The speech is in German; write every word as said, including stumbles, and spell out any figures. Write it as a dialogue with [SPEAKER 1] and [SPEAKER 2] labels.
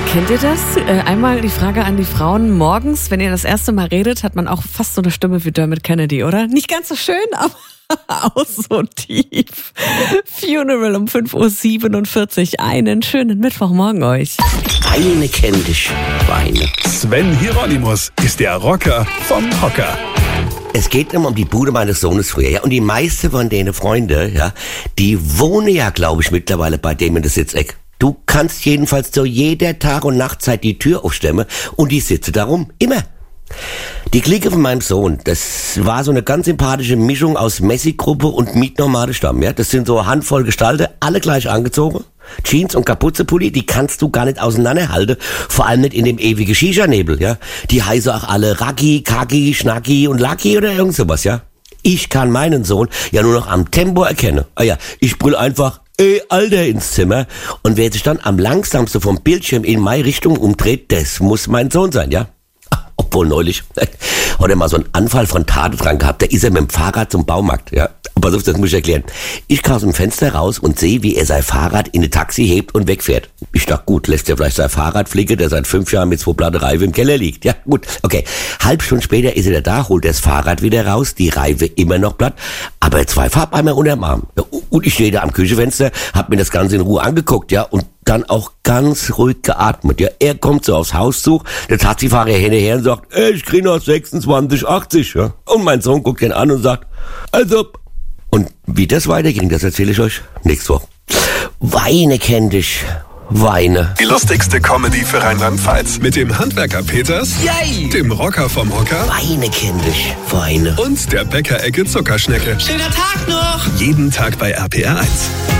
[SPEAKER 1] Kennt ihr das? Äh, einmal die Frage an die Frauen. Morgens, wenn ihr das erste Mal redet, hat man auch fast so eine Stimme wie Dermot Kennedy, oder? Nicht ganz so schön, aber auch so tief. Funeral um fünf Uhr siebenundvierzig. Einen schönen Mittwochmorgen euch.
[SPEAKER 2] Weine kenn dich, Weine.
[SPEAKER 3] Sven Hieronymus ist der Rocker vom Hocker.
[SPEAKER 2] Es geht immer um die Bude meines Sohnes früher, ja. Und die meisten von denen Freunde, ja, die wohnen ja, glaube ich, mittlerweile bei dem in der Sitzeck. Du kannst jedenfalls zu jeder Tag- und Nachtzeit die Tür aufstemmen und die sitze darum. Immer. Die Clique von meinem Sohn, das war so eine ganz sympathische Mischung aus Messi-Gruppe und Mietnomade-Stamm, ja. Das sind so Handvoll Gestalten, alle gleich angezogen. Jeans und Kapuzenpulli, die kannst du gar nicht auseinanderhalten. Vor allem nicht in dem ewigen Shisha-Nebel, ja. Die heißen auch alle Raki, Kaki, Schnacki und Lucky oder irgend sowas, ja. Ich kann meinen Sohn ja nur noch am Tempo erkennen. Ah ja, ich brüll einfach, ey, Alter, ins Zimmer. Und wer sich dann am langsamsten vom Bildschirm in meine Richtung umdreht, das muss mein Sohn sein, ja. Obwohl neulich hat er mal so einen Anfall von Tatendrang gehabt. Da ist er mit dem Fahrrad zum Baumarkt, ja. Pass auf, das muss ich erklären. Ich kam aus dem Fenster raus und sehe, wie er sein Fahrrad in ein Taxi hebt und wegfährt. Ich dachte, gut, lässt er vielleicht sein Fahrrad fliegen, der seit fünf Jahren mit zwei platte Reifen im Keller liegt. Ja, gut, okay. Halb Stunde später ist er da, holt das Fahrrad wieder raus, die Reife immer noch platt, aber zwei Farbeimer unterm Arm. Ja, und ich stehe da am Küchenfenster, hab mir das Ganze in Ruhe angeguckt, ja, und dann auch ganz ruhig geatmet. Ja, er kommt so aufs Haus zu, der Taxifahrer hinterher und sagt, ey, ich krieg noch sechsundzwanzig achtzig, ja. Und mein Sohn guckt ihn an und sagt, also, und wie das weiterging, das erzähle ich euch nächste Woche. Weine kenn dich, Weine.
[SPEAKER 3] Die lustigste Comedy für Rheinland-Pfalz. Mit dem Handwerker Peters,
[SPEAKER 2] Yay!
[SPEAKER 3] dem Rocker vom Hocker
[SPEAKER 2] Weine kenn dich, Weine.
[SPEAKER 3] und der Bäckerecke Zuckerschnecke.
[SPEAKER 4] Schöner Tag noch!
[SPEAKER 3] Jeden Tag bei R P R eins.